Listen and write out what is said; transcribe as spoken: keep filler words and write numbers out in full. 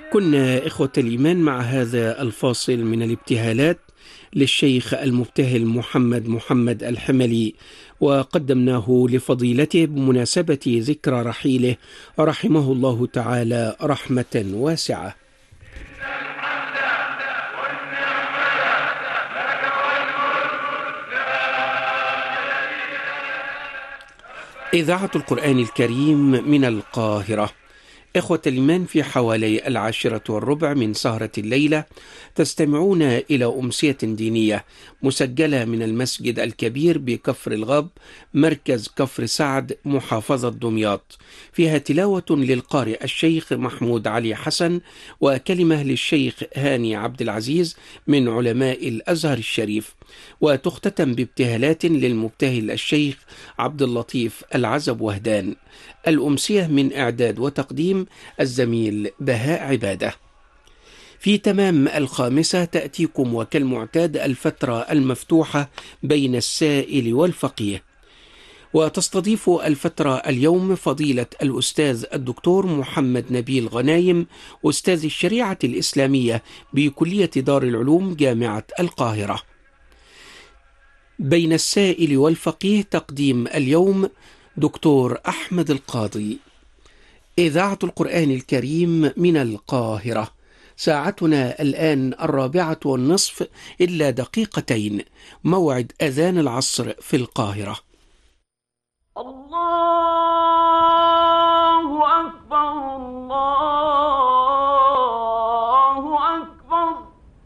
كنا إخوة الإيمان مع هذا الفاصل من الابتهالات للشيخ المبتهل محمد محمد الحملي، وقدمناه لفضيلته بمناسبة ذكرى رحيله رحمه الله تعالى رحمة واسعة. إذاعة القرآن الكريم من القاهرة. إخوة الإيمان، في حوالي العاشرة والربع من سهرة الليلة تستمعون إلى أمسية دينية مسجلة من المسجد الكبير بكفر الغاب، مركز كفر سعد، محافظة دمياط، فيها تلاوة للقارئ الشيخ محمود علي حسن، وكلمة للشيخ هاني عبد العزيز من علماء الأزهر الشريف، وتختتم بابتهالات للمبتهل الشيخ عبد اللطيف العزب وهدان. الأمسية من إعداد وتقديم الزميل بهاء عبادة. في تمام الخامسة تأتيكم وكالمعتاد الفترة المفتوحة بين السائل والفقيه، وتستضيف الفترة اليوم فضيلة الأستاذ الدكتور محمد نبيل غنايم، أستاذ الشريعة الإسلامية بكلية دار العلوم جامعة القاهرة. بين السائل والفقيه تقديم اليوم دكتور أحمد القاضي. إذاعة القرآن الكريم من القاهرة. ساعتنا الآن الرابعة والنصف إلا دقيقتين، موعد أذان العصر في القاهرة.